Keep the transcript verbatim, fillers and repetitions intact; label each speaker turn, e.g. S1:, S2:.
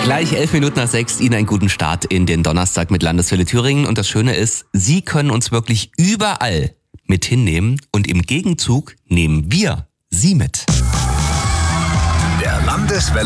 S1: Gleich elf Minuten nach sechs, Ihnen einen guten Start in den Donnerstag mit Landeswelle Thüringen. Und das Schöne ist, Sie können uns wirklich überall mit hinnehmen und im Gegenzug nehmen wir Sie mit.
S2: Der Landeswelle